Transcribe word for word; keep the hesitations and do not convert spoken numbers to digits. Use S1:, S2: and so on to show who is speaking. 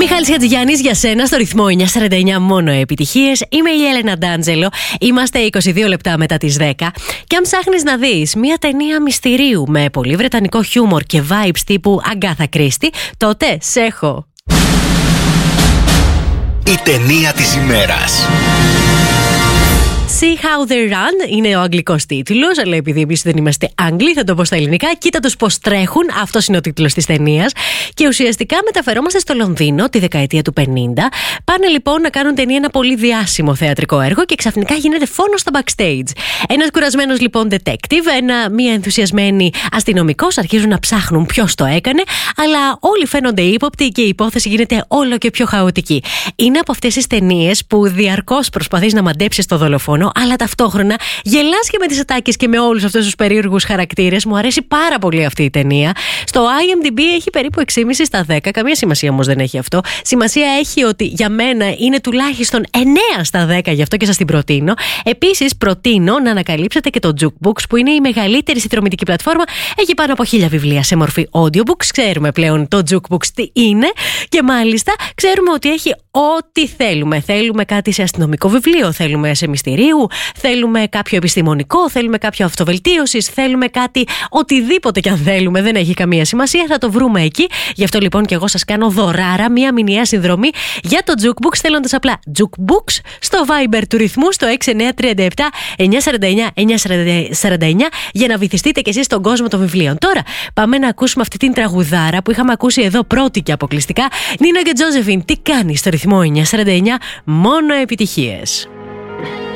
S1: Μιχάλης Χατζηγιάννης για σένα στο ρυθμό εννιά σαράντα εννιά μόνο επιτυχίες. Είμαι η Έλενα Ντάντζελο. Είμαστε είκοσι δύο λεπτά μετά τις δέκα. Και αν ψάχνεις να δεις μια ταινία μυστηρίου με πολύ βρετανικό χιούμορ και vibes τύπου Αγκάθα Κρίστη, τότε σε έχω.
S2: Η ταινία της ημέρας.
S1: See How They Run είναι ο αγγλικός τίτλος, αλλά επειδή εμείς δεν είμαστε Άγγλοι, θα το πω στα ελληνικά. Κοίτα τους πως τρέχουν, αυτός είναι ο τίτλος της ταινίας. Και ουσιαστικά μεταφερόμαστε στο Λονδίνο τη δεκαετία του πενήντα. Πάνε λοιπόν να κάνουν ταινία ένα πολύ διάσημο θεατρικό έργο και ξαφνικά γίνεται φόνο στο backstage. Ένας κουρασμένος λοιπόν detective, ένα, μία ενθουσιασμένη αστυνομικός αρχίζουν να ψάχνουν ποιος το έκανε, αλλά όλοι φαίνονται ύποπτοι και η υπόθεση γίνεται όλο και πιο χαοτική. Είναι από αυτές τις ταινίες που διαρκώς προσπαθείς να μαντέψεις το δολοφόνο, αλλά ταυτόχρονα γελάς και με τις ατάκες και με όλους αυτούς τους περίεργους χαρακτήρες. Μου αρέσει πάρα πολύ αυτή η ταινία. Στο IMDb έχει περίπου έξι κόμμα πέντε στα δέκα. Καμία σημασία όμως δεν έχει αυτό. Σημασία έχει ότι για μένα είναι τουλάχιστον εννέα στα δέκα, γι' αυτό και σας την προτείνω. Επίσης, προτείνω να ανακαλύψετε και το Jukebox, που είναι η μεγαλύτερη συνδρομητική πλατφόρμα. Έχει πάνω από χίλια βιβλία σε μορφή audiobooks. Ξέρουμε πλέον το Jukebox τι είναι. Και μάλιστα ξέρουμε ότι έχει ό,τι θέλουμε. Θέλουμε κάτι σε αστυνομικό βιβλίο, θέλουμε σε μυστηρίου, θέλουμε κάποιο επιστημονικό, θέλουμε κάποιο αυτοβελτίωσης, θέλουμε κάτι οτιδήποτε κι αν θέλουμε, δεν έχει καμία σημασία, θα το βρούμε εκεί. Γι' αυτό λοιπόν και εγώ σας κάνω δωράρα μια μηνιαία συνδρομή για το Jukebox, στέλνοντας απλά Jukebox στο Viber του ρυθμού στο έξι εννιά τρία επτά εννιά σαράντα εννιά εννιά σαράντα εννιά για να βυθιστείτε κι εσείς στον κόσμο των βιβλίων. Τώρα πάμε να ακούσουμε αυτή την τραγουδάρα που είχαμε ακούσει εδώ πρώτη και αποκλειστικά. Νίνο και Τζόζεφιν, τι κάνει στο ρυθμό εννιά σαράντα εννιά μόνο επιτυχίες.